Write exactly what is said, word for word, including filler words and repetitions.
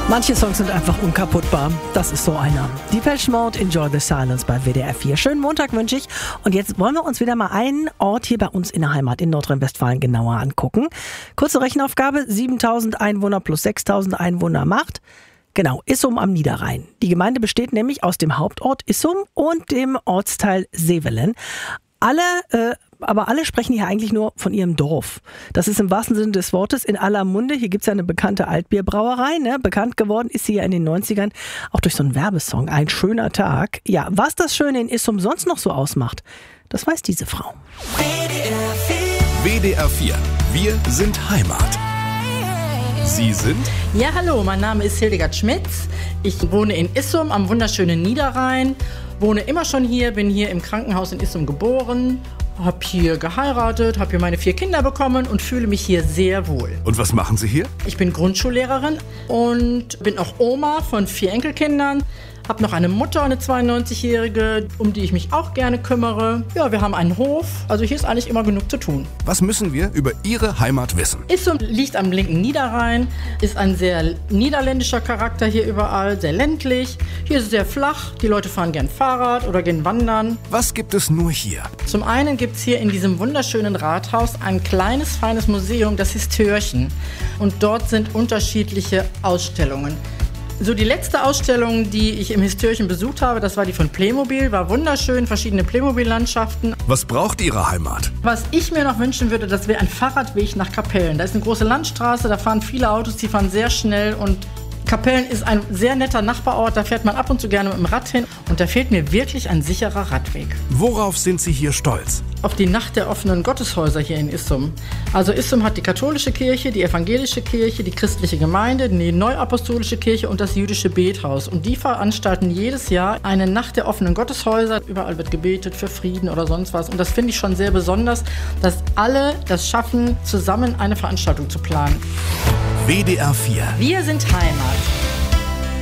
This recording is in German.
Manche Songs sind einfach unkaputtbar. Das ist so einer. Depeche Mode, Enjoy the Silence bei W D R vier. Schönen Montag wünsche ich. Und jetzt wollen wir uns wieder mal einen Ort hier bei uns in der Heimat in Nordrhein-Westfalen genauer angucken. Kurze Rechenaufgabe. siebentausend Einwohner plus sechstausend Einwohner macht. Genau, Issum am Niederrhein. Die Gemeinde besteht nämlich aus dem Hauptort Issum und dem Ortsteil Sevelen. Alle, äh, aber alle sprechen hier eigentlich nur von ihrem Dorf. Das ist im wahrsten Sinne des Wortes in aller Munde. Hier gibt's ja eine bekannte Altbierbrauerei. Ne? Bekannt geworden ist sie ja in den neunzigern auch durch so einen Werbesong. Ein schöner Tag. Ja, was das Schöne in Issum sonst noch so ausmacht, das weiß diese Frau. W D R vier. Wir sind Heimat. Sie sind? Ja, hallo, mein Name ist Hildegard Schmitz. Ich wohne in Issum am wunderschönen Niederrhein. Wohne immer schon hier, bin hier im Krankenhaus in Issum geboren, habe hier geheiratet, habe hier meine vier Kinder bekommen und fühle mich hier sehr wohl. Und was machen Sie hier? Ich bin Grundschullehrerin und bin auch Oma von vier Enkelkindern. Habe noch eine Mutter, eine zweiundneunzigjährige, um die ich mich auch gerne kümmere. Ja, wir haben einen Hof, also hier ist eigentlich immer genug zu tun. Was müssen wir über Ihre Heimat wissen? Issum liegt am linken Niederrhein, ist ein sehr niederländischer Charakter hier überall, sehr ländlich. Hier ist es sehr flach, die Leute fahren gern Fahrrad oder gehen wandern. Was gibt es nur hier? Zum einen gibt es hier in diesem wunderschönen Rathaus ein kleines, feines Museum, das Histörchen. Und dort sind unterschiedliche Ausstellungen. So, die letzte Ausstellung, die ich im Histörchen besucht habe, das war die von Playmobil, war wunderschön, verschiedene Playmobil-Landschaften. Was braucht Ihre Heimat? Was ich mir noch wünschen würde, das wäre ein Fahrradweg nach Kapellen. Da ist eine große Landstraße, da fahren viele Autos, die fahren sehr schnell und Kapellen ist ein sehr netter Nachbarort, da fährt man ab und zu gerne mit dem Rad hin und da fehlt mir wirklich ein sicherer Radweg. Worauf sind Sie hier stolz? Auf die Nacht der offenen Gotteshäuser hier in Issum. Also Issum hat die katholische Kirche, die evangelische Kirche, die christliche Gemeinde, die neuapostolische Kirche und das jüdische Bethaus. Und die veranstalten jedes Jahr eine Nacht der offenen Gotteshäuser. Überall wird gebetet für Frieden oder sonst was. Und das finde ich schon sehr besonders, dass alle das schaffen, zusammen eine Veranstaltung zu planen. W D R vier. Wir sind Heimat.